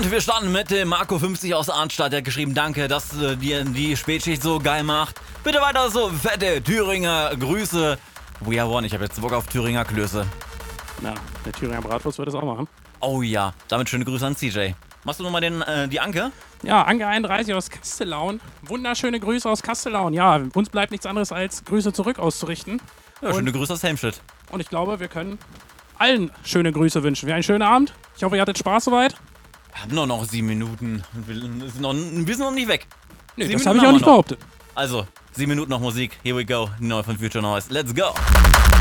wir starten mit dem Marco 50 aus Arnstadt. Der hat geschrieben, danke, dass dir die Spätschicht so geil macht. Bitte weiter so, fette Thüringer Grüße. We are one, ich habe jetzt Bock auf Thüringer Klöße. Na, der Thüringer Bratwurst wird das auch machen. Oh ja, damit schöne Grüße an CJ. Machst du nochmal die Anke? Ja, Anke 31 aus Kastellaun. Wunderschöne Grüße aus Kastellaun. Ja, uns bleibt nichts anderes als Grüße zurück auszurichten. Ja, schöne Grüße aus Helmstedt. Und ich glaube, wir können allen schöne Grüße wünschen. Wir einen schönen Abend. Ich hoffe, ihr hattet Spaß soweit. Wir haben nur noch 7 Minuten. Wir sind noch nicht weg. Nee, 7 das habe ich Minuten auch nicht haben wir noch. behauptet. Also, 7 Minuten noch Musik. Here we go. Die neue von Future Noise. Let's go.